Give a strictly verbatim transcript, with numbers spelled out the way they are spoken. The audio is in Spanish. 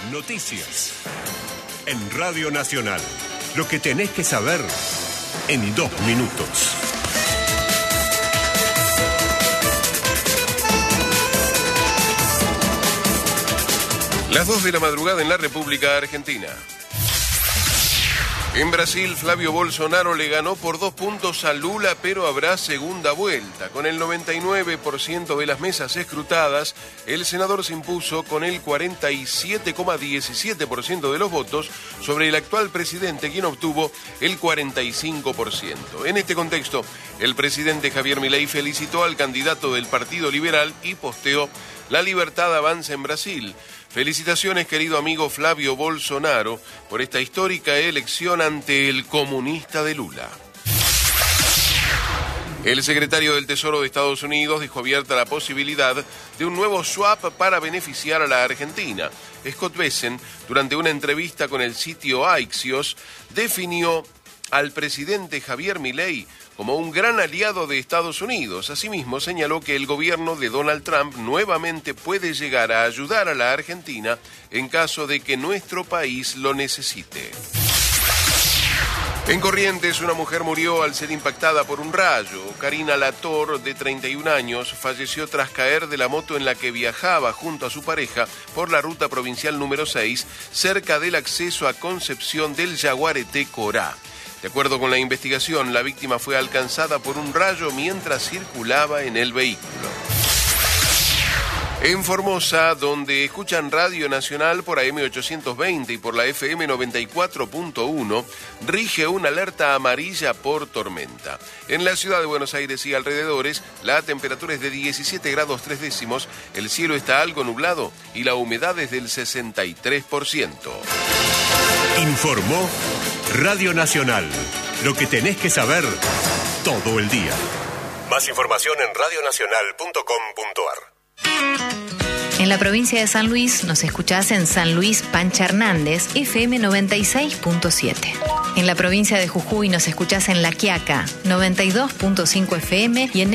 Noticias. En Radio Nacional. Lo que tenés que saber en dos minutos. Las dos de la madrugada en la República Argentina. En Brasil, Flavio Bolsonaro le ganó por dos puntos a Lula, pero habrá segunda vuelta. Con el noventa y nueve por ciento de las mesas escrutadas, el senador se impuso con el cuarenta y siete coma diecisiete por ciento de los votos sobre el actual presidente, quien obtuvo el cuarenta y cinco por ciento. En este contexto, el presidente Javier Milei felicitó al candidato del Partido Liberal y posteó: "La libertad avanza en Brasil. Felicitaciones, querido amigo Flavio Bolsonaro, por esta histórica elección ante el comunista de Lula". El secretario del Tesoro de Estados Unidos dejó abierta la posibilidad de un nuevo swap para beneficiar a la Argentina. Scott Bessent, durante una entrevista con el sitio Axios, definió al presidente Javier Milei como un gran aliado de Estados Unidos. Asimismo, señaló que el gobierno de Donald Trump nuevamente puede llegar a ayudar a la Argentina en caso de que nuestro país lo necesite. En Corrientes, una mujer murió al ser impactada por un rayo. Karina Lator, de treinta y un años, falleció tras caer de la moto en la que viajaba junto a su pareja por la ruta provincial número seis, cerca del acceso a Concepción del Yaguareté, Corá. De acuerdo con la investigación, la víctima fue alcanzada por un rayo mientras circulaba en el vehículo. En Formosa, donde escuchan Radio Nacional por A M ochocientos veinte y por la F M noventa y cuatro punto uno, rige una alerta amarilla por tormenta. En la ciudad de Buenos Aires y alrededores, la temperatura es de diecisiete grados tres décimos, el cielo está algo nublado y la humedad es del sesenta y tres por ciento. Informó Radio Nacional. Lo que tenés que saber todo el día. Más información en radio nacional punto com punto a r. En la provincia de San Luis nos escuchás en San Luis Pancha Hernández, F M noventa y seis punto siete. En la provincia de Jujuy nos escuchás en La Quiaca, noventa y dos punto cinco F M y en